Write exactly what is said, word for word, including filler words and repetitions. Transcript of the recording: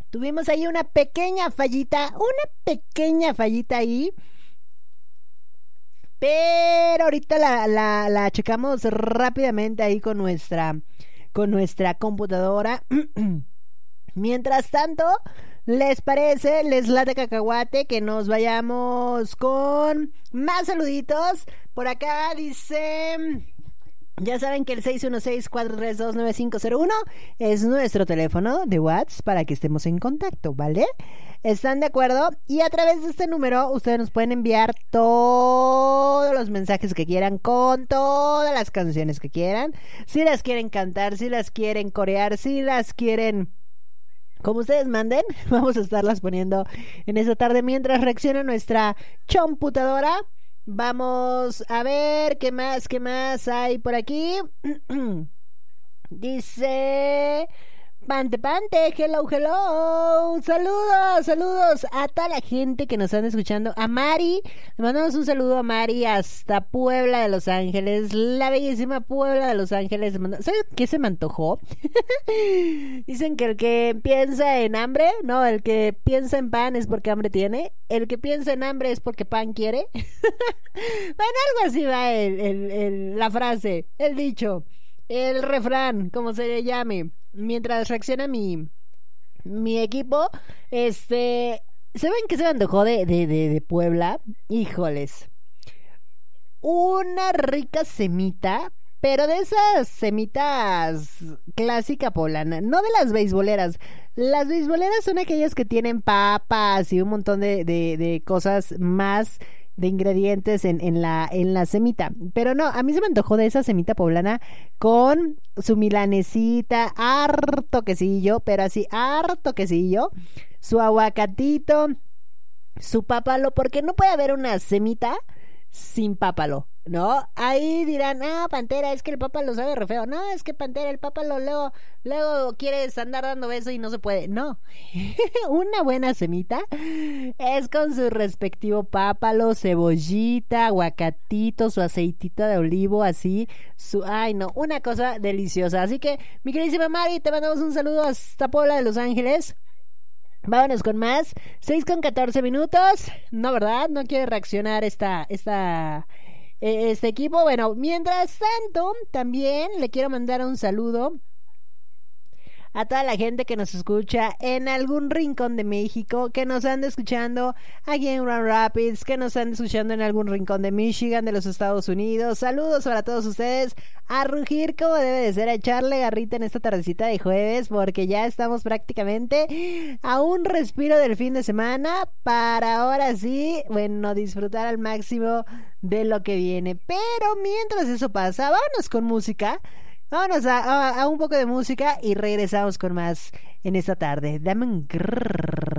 Tuvimos ahí una pequeña fallita, una pequeña fallita ahí. Pero ahorita la, la, la checamos rápidamente ahí con nuestra, con nuestra computadora. Mientras tanto, ¿les parece? ¿Les late cacahuate que nos vayamos con más saluditos? Por acá dice... Ya saben que el seis uno seis, cuatro tres dos, nueve cinco cero uno es nuestro teléfono de WhatsApp para que estemos en contacto, ¿vale? ¿Están de acuerdo? Y a través de este número ustedes nos pueden enviar todos los mensajes que quieran con todas las canciones que quieran. Si las quieren cantar, si las quieren corear, si las quieren... Como ustedes manden, vamos a estarlas poniendo en esta tarde mientras reacciona nuestra computadora. Vamos a ver qué más, qué más hay por aquí. Dice... Pante, pante, hello, hello. Saludos, saludos a toda la gente que nos anda escuchando. A Mari, le mandamos un saludo a Mari hasta Puebla de Los Ángeles. La bellísima Puebla de Los Ángeles. ¿Saben qué se me antojó? Dicen que el que piensa en hambre, no, el que piensa en pan es porque hambre tiene. El que piensa en hambre es porque pan quiere. Bueno, algo así va el, el, el, la frase, el dicho, el refrán, como se le llame. Mientras reacciona mi mi equipo, este, ¿saben qué se me antojó de, de, de, de Puebla? Híjoles, una rica semita, pero de esas semitas clásica poblana, no de las beisboleras. Las beisboleras son aquellas que tienen papas y un montón de, de, de cosas más de ingredientes en, en la en la semita, pero no, a mí se me antojó de esa semita poblana con su milanesita, harto quesillo, pero así harto quesillo, su aguacatito, su pápalo, porque no puede haber una semita sin pápalo, ¿no? Ahí dirán, ah, Pantera, es que el pápalo sabe re feo. No, es que Pantera, el pápalo luego, luego quieres andar dando beso y no se puede. No, una buena semita es con su respectivo pápalo, cebollita, aguacatito, su aceitito de olivo, así, su, ay no, una cosa deliciosa. Así que, mi queridísima Mari, te mandamos un saludo hasta Puebla de Los Ángeles. Vámonos con más. seis con catorce minutos. No, ¿verdad? No quiere reaccionar esta, esta, este equipo. Bueno, mientras tanto, también le quiero mandar un saludo a toda la gente que nos escucha en algún rincón de México, que nos anda escuchando aquí en Grand Rapids, que nos anda escuchando en algún rincón de Michigan, de los Estados Unidos. Saludos para todos ustedes. A rugir como debe de ser, a echarle garrita en esta tardecita de jueves, porque ya estamos prácticamente a un respiro del fin de semana para ahora sí, bueno, disfrutar al máximo de lo que viene. Pero mientras eso pasa, vámonos con música. Vámonos a, a, a un poco de música y regresamos con más en esta tarde. Dame un grrr.